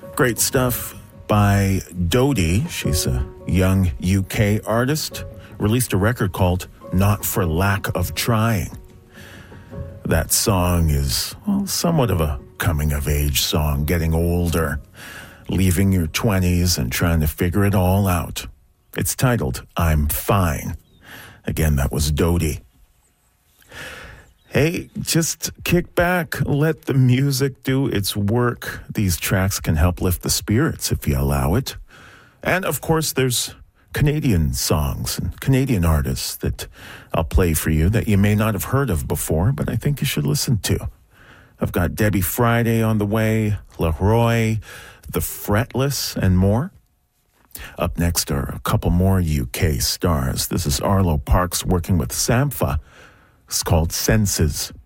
Great stuff by Dodie. She's a young UK artist. Released a record called Not for Lack of Trying. That song is, well, somewhat of a coming-of-age song, getting older, leaving your 20s and trying to figure it all out. It's titled, I'm Fine. Again, that was Dodie. Hey, just kick back, let the music do its work. These tracks can help lift the spirits if you allow it. And, of course, there's Canadian songs and Canadian artists that I'll play for you that you may not have heard of before, but I think you should listen to. I've got Debbie Friday on the way, Leroy, The Fretless, and more. Up next are a couple more UK stars. This is Arlo Parks working with Sampha. It's called Senses.